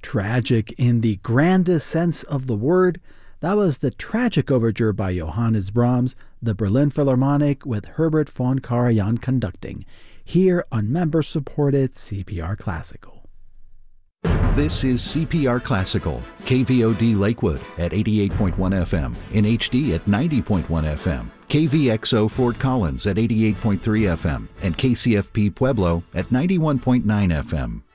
Tragic in the grandest sense of the word, that was the tragic overture by Johannes Brahms, the Berlin Philharmonic with Herbert von Karajan conducting, here on member-supported CPR Classical. This is CPR Classical, KVOD Lakewood at 88.1 FM, in HD at 90.1 FM, KVXO Fort Collins at 88.3 FM, and KCFP Pueblo at 91.9 FM.